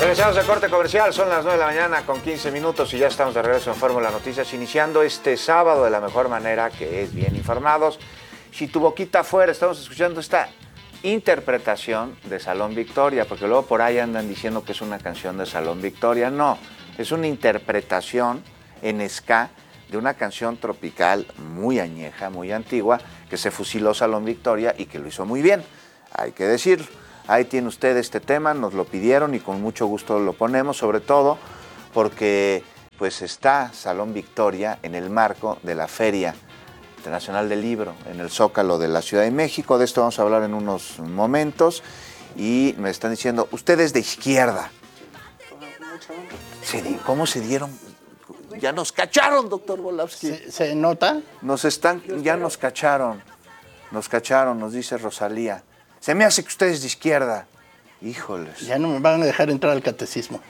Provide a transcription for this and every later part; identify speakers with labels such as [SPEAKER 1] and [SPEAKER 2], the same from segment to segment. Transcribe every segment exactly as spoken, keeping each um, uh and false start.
[SPEAKER 1] Regresamos de corte comercial, son las nueve de la mañana con quince minutos y ya estamos de regreso en Fórmula Noticias, iniciando este sábado de la mejor manera, que es bien informados. Si tu boquita fuera, estamos escuchando esta interpretación de Salón Victoria, porque luego por ahí andan diciendo que es una canción de Salón Victoria. No, es una interpretación en ska de una canción tropical muy añeja, muy antigua, que se fusiló Salón Victoria y que lo hizo muy bien, hay que decirlo. Ahí tiene usted este tema, nos lo pidieron y con mucho gusto lo ponemos, sobre todo porque pues está Salón Victoria en el marco de la Feria Internacional del Libro en el Zócalo de la Ciudad de México. De esto vamos a hablar en unos momentos y me están diciendo, usted es de izquierda. ¿Cómo se dieron? Ya nos cacharon, doctor Volavsky.
[SPEAKER 2] ¿Se, ¿Se nota?
[SPEAKER 1] Nos están, ya nos cacharon, nos cacharon, nos dice Rosalía. Se me hace que usted es de izquierda. Híjoles.
[SPEAKER 2] Ya no me van a dejar entrar al catecismo.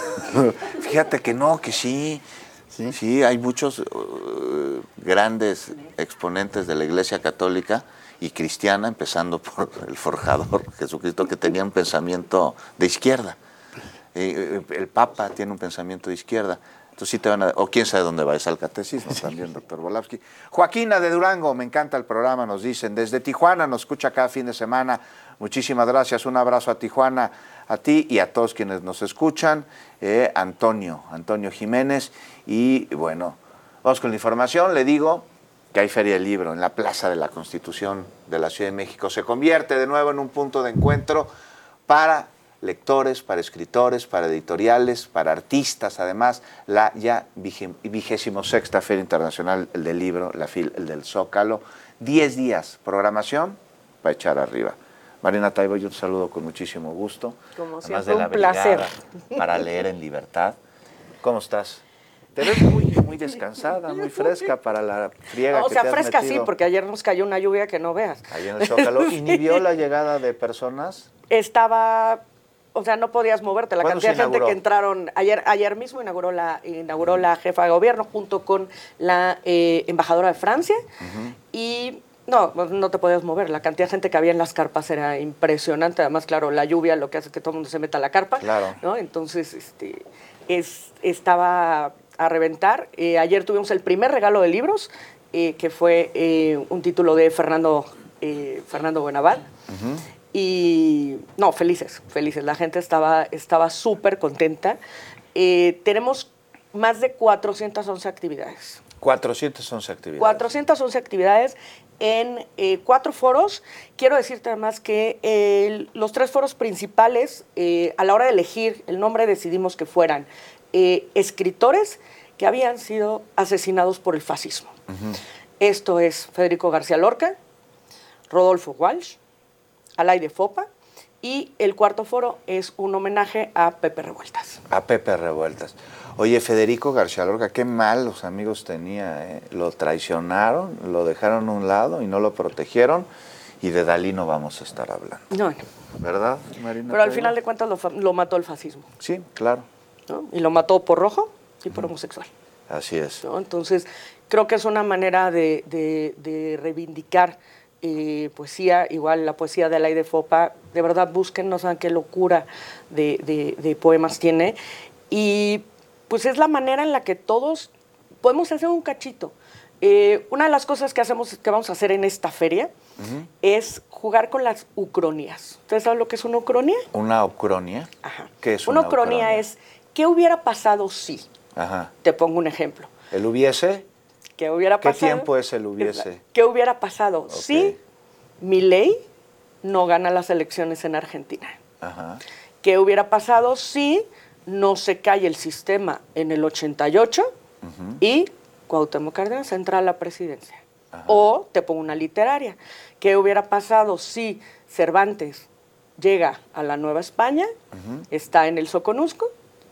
[SPEAKER 1] Fíjate que no, que sí. Sí, sí hay muchos uh, grandes exponentes de la Iglesia Católica y cristiana, empezando por el forjador Jesucristo, que tenía un pensamiento de izquierda. Eh, el Papa tiene un pensamiento de izquierda. Entonces sí te van a... O quién sabe dónde va, es al catecismo también, doctor Volavsky. Joaquina de Durango, me encanta el programa, nos dicen. Desde Tijuana, nos escucha cada fin de semana. Muchísimas gracias, un abrazo a Tijuana, a ti y a todos quienes nos escuchan. Eh, Antonio, Antonio Jiménez. Y bueno, vamos con la información. Le digo que hay Feria del Libro en la Plaza de la Constitución de la Ciudad de México. Se convierte de nuevo en un punto de encuentro para lectores, para escritores, para editoriales, para artistas, además, la ya vigésimo sexta Feria Internacional del Libro, la FIL, el del Zócalo, diez días, programación para echar arriba. Marina Taibo, yo te saludo con muchísimo gusto.
[SPEAKER 3] Como
[SPEAKER 1] además
[SPEAKER 3] siempre,
[SPEAKER 1] de la
[SPEAKER 3] un placer.
[SPEAKER 1] Para leer en libertad. ¿Cómo estás? Te ves muy, muy descansada, muy fresca para la friega
[SPEAKER 3] no,
[SPEAKER 1] que
[SPEAKER 3] o sea,
[SPEAKER 1] te has
[SPEAKER 3] fresca
[SPEAKER 1] metido.
[SPEAKER 3] Sí, porque ayer nos cayó una lluvia que no veas.
[SPEAKER 1] Ahí en el Zócalo. ¿Inhibió la llegada de personas?
[SPEAKER 3] Estaba... O sea, no podías moverte. La cantidad de gente
[SPEAKER 1] inauguró?
[SPEAKER 3] que entraron... Ayer ayer mismo inauguró la, inauguró la jefa de gobierno junto con la eh, embajadora de Francia. Uh-huh. Y no, no te podías mover. La cantidad de gente que había en las carpas era impresionante. Además, claro, la lluvia lo que hace es que todo el mundo se meta a la carpa.
[SPEAKER 1] Claro.
[SPEAKER 3] ¿No? Entonces, este, es, estaba a reventar. Eh, ayer tuvimos el primer regalo de libros, eh, que fue eh, un título de Fernando, eh, Fernando Buenavad. Uh-huh. Y no, felices, felices. La gente estaba estaba súper contenta. Eh, tenemos más de cuatrocientas once actividades.
[SPEAKER 1] cuatrocientas once actividades.
[SPEAKER 3] cuatrocientas once actividades en eh, cuatro foros. Quiero decirte además que eh, los tres foros principales, eh, a la hora de elegir el nombre, decidimos que fueran eh, escritores que habían sido asesinados por el fascismo. Uh-huh. Esto es Federico García Lorca, Rodolfo Walsh, Alaide Fopa, y el cuarto foro es un homenaje a Pepe Revueltas.
[SPEAKER 1] A Pepe Revueltas. Oye, Federico García Lorca, qué malos amigos tenía, ¿eh? Lo traicionaron, lo dejaron a un lado y no lo protegieron, y de Dalí no vamos a estar hablando.
[SPEAKER 3] No, no.
[SPEAKER 1] ¿Verdad, Marina?
[SPEAKER 3] Pero al final de cuentas lo, lo mató el fascismo.
[SPEAKER 1] Sí, claro.
[SPEAKER 3] ¿No? Y lo mató por rojo y por uh-huh. homosexual.
[SPEAKER 1] Así es.
[SPEAKER 3] ¿No? Entonces, creo que es una manera de, de, de reivindicar Eh, poesía, igual la poesía de Alaide Fopa. De verdad, busquen, no saben qué locura de, de, de poemas tiene. Y pues es la manera en la que todos podemos hacer un cachito. Eh, una de las cosas que hacemos, que vamos a hacer en esta feria, uh-huh. es jugar con las ucronías. ¿Ustedes saben lo que es una ucronía?
[SPEAKER 1] ¿Una ucronia?
[SPEAKER 3] Ajá.
[SPEAKER 1] ¿Qué es
[SPEAKER 3] una,
[SPEAKER 1] una
[SPEAKER 3] ucronía? Una ucronia es, ¿qué hubiera pasado si?
[SPEAKER 1] Ajá.
[SPEAKER 3] Te pongo un ejemplo.
[SPEAKER 1] ¿El hubiese?
[SPEAKER 3] ¿Qué hubiera pasado?
[SPEAKER 1] ¿Qué tiempo es el hubiese?
[SPEAKER 3] ¿Qué hubiera pasado
[SPEAKER 1] okay.
[SPEAKER 3] si Milei no gana las elecciones en Argentina?
[SPEAKER 1] Ajá.
[SPEAKER 3] ¿Qué hubiera pasado si no se cae el sistema en el ochenta y ocho uh-huh. y Cuauhtémoc Cárdenas entra a la presidencia? Ajá. O te pongo una literaria. ¿Qué hubiera pasado si Cervantes llega a la Nueva España, uh-huh. está en el Soconusco,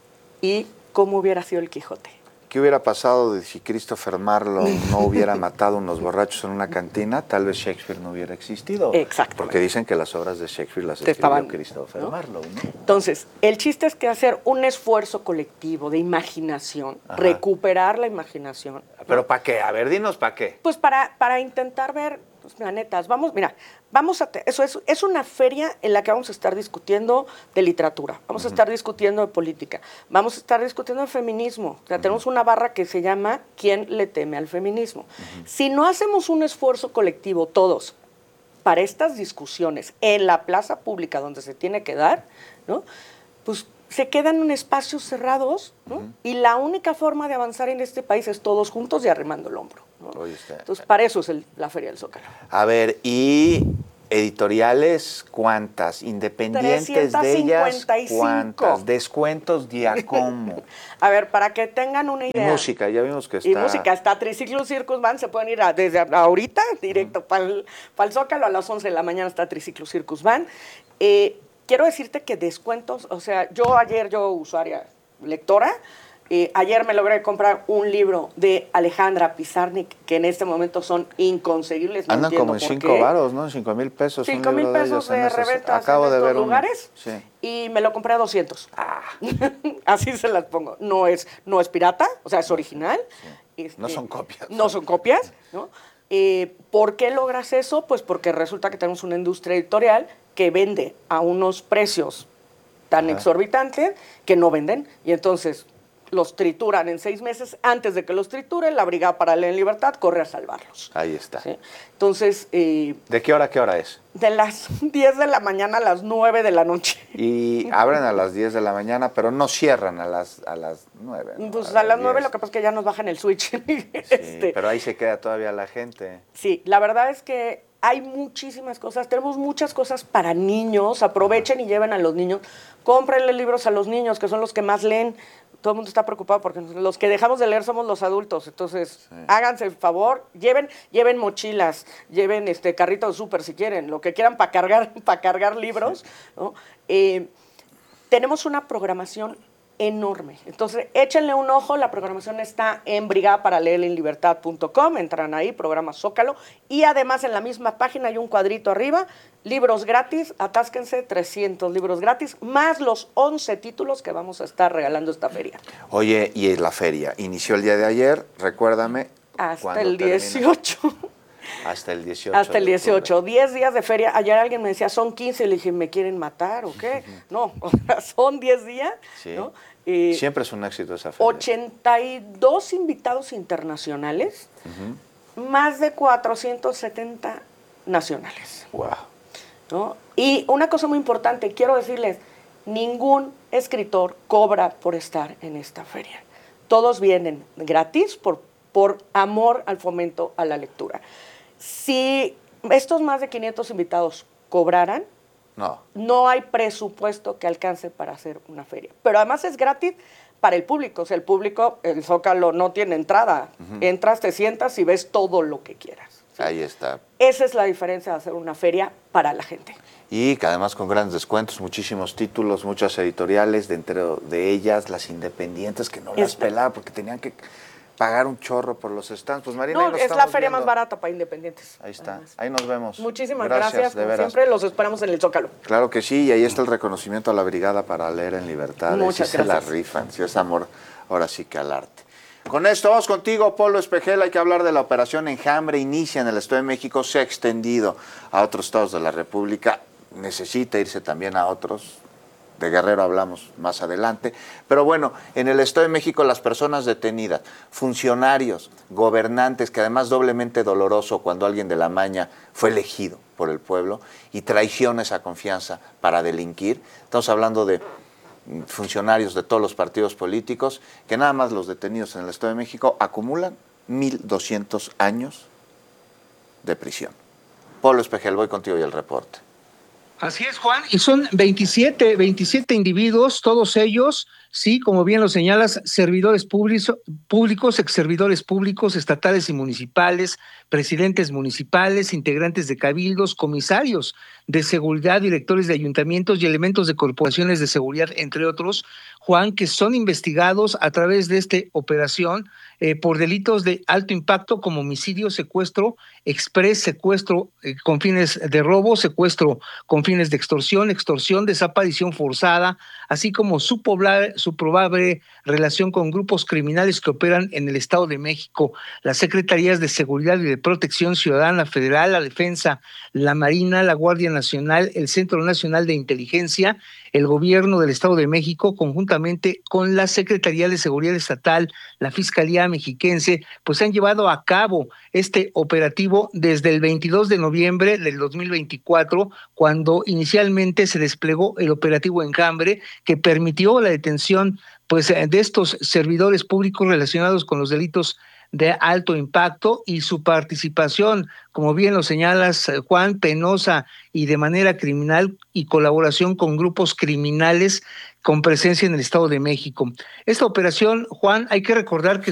[SPEAKER 3] y cómo hubiera sido el Quijote?
[SPEAKER 1] ¿Qué hubiera pasado de si Christopher Marlowe no hubiera matado a unos borrachos en una cantina? Tal vez Shakespeare no hubiera existido.
[SPEAKER 3] Exacto.
[SPEAKER 1] Porque dicen que las obras de Shakespeare las escribió Estaban, Christopher ¿no? Marlowe, ¿no?
[SPEAKER 3] Entonces, el chiste es que hacer un esfuerzo colectivo de imaginación, Ajá. recuperar la imaginación.
[SPEAKER 1] ¿Pero ¿no? para qué? A ver, dinos para qué.
[SPEAKER 3] Pues para, para intentar ver los planetas. Vamos, mira, vamos a te- eso es, es una feria en la que vamos a estar discutiendo de literatura, vamos uh-huh. a estar discutiendo de política, vamos a estar discutiendo de feminismo. O sea, uh-huh. tenemos una barra que se llama ¿Quién le teme al feminismo? Uh-huh. Si no hacemos un esfuerzo colectivo todos para estas discusiones en la plaza pública donde se tiene que dar, ¿no? Pues se quedan en espacios cerrados, ¿no? Uh-huh. Y la única forma de avanzar en este país es todos juntos y arrimando el hombro, ¿no? Oye, está, Entonces, para eso es el, la Feria del Zócalo.
[SPEAKER 1] A ver, y editoriales, ¿cuántas? Independientes de ellas, ¿cuántas? Descuentos, ¿día cómo?
[SPEAKER 3] A ver, para que tengan una idea.
[SPEAKER 1] Y música, ya vimos que está...
[SPEAKER 3] Y música, está Triciclo Circus Band, se pueden ir a, desde ahorita, directo uh-huh. para el, para el Zócalo, a las once de la mañana está Triciclo Circus Band. Eh, quiero decirte que descuentos, o sea, yo ayer, yo usuaria, lectora, Eh, ayer me logré comprar un libro de Alejandra Pizarnik, que en este momento son inconseguibles. No
[SPEAKER 1] Andan como en cinco varos, ¿no? Cinco mil pesos.
[SPEAKER 3] Cinco mil pesos de, de reventas
[SPEAKER 1] Acabo
[SPEAKER 3] en
[SPEAKER 1] de
[SPEAKER 3] estos
[SPEAKER 1] ver
[SPEAKER 3] lugares.
[SPEAKER 1] Sí.
[SPEAKER 3] Y me lo compré a doscientos.
[SPEAKER 1] Ah.
[SPEAKER 3] Así se las pongo. No es, no es pirata, o sea, es original.
[SPEAKER 1] Sí. Este, no son copias.
[SPEAKER 3] No son copias, ¿no? Eh, ¿Por qué logras eso? Pues porque resulta que tenemos una industria editorial que vende a unos precios tan Ajá. exorbitantes que no venden. Y entonces los trituran en seis meses. Antes de que los trituren, la Brigada Paralela en Libertad corre a salvarlos.
[SPEAKER 1] Ahí está.
[SPEAKER 3] ¿Sí? Entonces... Eh,
[SPEAKER 1] ¿De qué hora a qué hora es?
[SPEAKER 3] De las diez de la mañana a las nueve de la noche.
[SPEAKER 1] Y abren a las diez de la mañana, pero no cierran a las, a las nueve. ¿No?
[SPEAKER 3] Pues a, a las nueve lo que pasa es que ya nos bajan el switch.
[SPEAKER 1] Sí, este, pero ahí se queda todavía la gente. Sí,
[SPEAKER 3] la verdad es que hay muchísimas cosas, tenemos muchas cosas para niños, aprovechen Ajá. y lleven a los niños, cómprenle libros a los niños, que son los que más leen. Todo el mundo está preocupado porque los que dejamos de leer somos los adultos. Entonces, sí. háganse el favor, lleven, lleven mochilas, lleven este carrito de súper si quieren, lo que quieran para cargar, para cargar libros. Sí. ¿No? Eh, tenemos una programación enorme. Entonces, échenle un ojo, la programación está en brigada paralela en libertad punto com, entran ahí, programa Zócalo, y además en la misma página hay un cuadrito arriba, libros gratis, atásquense, trescientos libros gratis, más los once títulos que vamos a estar regalando esta feria.
[SPEAKER 1] Oye, y la feria inició el día de ayer, recuérdame.
[SPEAKER 3] Hasta el dieciocho.
[SPEAKER 1] Hasta el dieciocho.
[SPEAKER 3] Hasta el dieciocho. diez días de feria. Ayer alguien me decía, son quince. Le dije, ¿me quieren matar o qué? No, son diez días.
[SPEAKER 1] Sí.
[SPEAKER 3] ¿No?
[SPEAKER 1] Eh, Siempre es un éxito esa feria.
[SPEAKER 3] ochenta y dos invitados internacionales, uh-huh. más de cuatrocientos setenta nacionales.
[SPEAKER 1] Wow.
[SPEAKER 3] ¿No? Y una cosa muy importante, quiero decirles, ningún escritor cobra por estar en esta feria. Todos vienen gratis por, por amor al fomento a la lectura. Si estos más de quinientos invitados cobraran,
[SPEAKER 1] no.
[SPEAKER 3] no hay presupuesto que alcance para hacer una feria. Pero además es gratis para el público. O sea, el público, el Zócalo no tiene entrada. Uh-huh. Entras, te sientas y ves todo lo que quieras. ¿Sí?
[SPEAKER 1] Ahí está.
[SPEAKER 3] Esa es la diferencia de hacer una feria para la gente.
[SPEAKER 1] Y que además con grandes descuentos, muchísimos títulos, muchas editoriales, dentro de ellas las independientes que no las pelaban porque tenían que pagar un chorro por los stands. Pues Marina,
[SPEAKER 3] no, es la feria viendo. Más barata para independientes.
[SPEAKER 1] Ahí está, además. Ahí nos vemos.
[SPEAKER 3] Muchísimas gracias, gracias como siempre, los esperamos en el Zócalo.
[SPEAKER 1] Claro que sí, y ahí está el reconocimiento a la Brigada para leer en libertad.
[SPEAKER 3] Muchas
[SPEAKER 1] sí
[SPEAKER 3] gracias.
[SPEAKER 1] Se la rifan, si es amor, ahora sí que al arte. Con esto vamos contigo, Polo Espejel. Hay que hablar de la operación Enjambre. Inicia en el Estado de México, se ha extendido a otros estados de la República. Necesita irse también a otros. De Guerrero hablamos más adelante. Pero bueno, en el Estado de México las personas detenidas, funcionarios, gobernantes, que además doblemente doloroso cuando alguien de la maña fue elegido por el pueblo y traiciona esa confianza para delinquir. Estamos hablando de funcionarios de todos los partidos políticos, que nada más los detenidos en el Estado de México acumulan mil doscientos años de prisión. Polo Espejel, voy contigo y el reporte.
[SPEAKER 4] Así es, Juan, y son veintisiete, veintisiete individuos, todos ellos, sí, como bien lo señalas, servidores públicos, públicos, exservidores públicos, estatales y municipales, presidentes municipales, integrantes de cabildos, comisarios de seguridad, directores de ayuntamientos y elementos de corporaciones de seguridad, entre otros, Juan, que son investigados a través de esta operación eh, por delitos de alto impacto como homicidio, secuestro, express, secuestro eh, con fines de robo, secuestro con fines de extorsión, extorsión, desaparición forzada, así como su, poblar, su probable relación con grupos criminales que operan en el Estado de México. Las Secretarías de Seguridad y de Protección Ciudadana Federal, la Defensa, la Marina, la Guardia Nacional, el Centro Nacional de Inteligencia, el Gobierno del Estado de México, conjuntamente con la Secretaría de Seguridad Estatal, la Fiscalía Mexiquense, pues han llevado a cabo este operativo desde el veintidós de noviembre del dos mil veinticuatro, cuando inicialmente se desplegó el operativo Enjambre, que permitió la detención pues, de estos servidores públicos relacionados con los delitos de alto impacto y su participación, como bien lo señalas, Juan, penosa y de manera criminal y colaboración con grupos criminales con presencia en el Estado de México. Esta operación, Juan, hay que recordar que